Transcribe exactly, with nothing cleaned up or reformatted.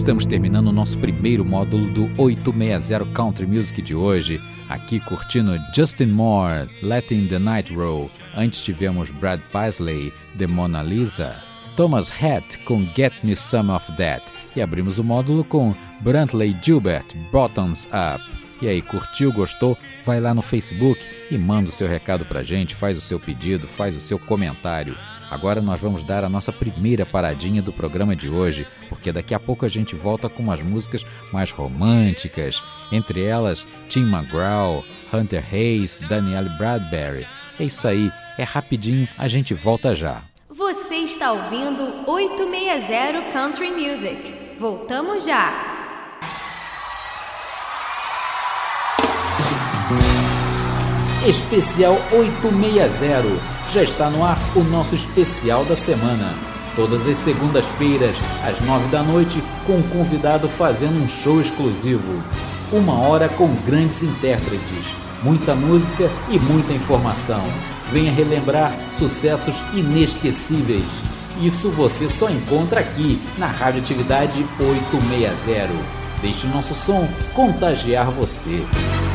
Estamos terminando o nosso primeiro módulo do oitocentos e sessenta Country Music de hoje, aqui curtindo Justin Moore, Letting the Night Roll. Antes tivemos Brad Paisley, The Mona Lisa, Thomas Hatt com Get Me Some of That, e abrimos o módulo com Brantley Gilbert, Bottoms Up. E aí, curtiu, gostou? Vai lá no Facebook e manda o seu recado pra gente, faz o seu pedido, faz o seu comentário. Agora nós vamos dar a nossa primeira paradinha do programa de hoje, porque daqui a pouco a gente volta com umas músicas mais românticas, entre elas Tim McGraw, Hunter Hayes, Danielle Bradbury. É isso aí, é rapidinho, a gente volta já. Você está ouvindo oitocentos e sessenta Country Music. Voltamos já! Especial oitocentos e sessenta. Já está no ar o nosso especial da semana. Todas as segundas-feiras, às nove da noite, com um convidado fazendo um show exclusivo. Uma hora com grandes intérpretes, muita música e muita informação. Venha relembrar sucessos inesquecíveis. Isso você só encontra aqui na Radioatividade oitocentos e sessenta. Deixe o nosso som contagiar você.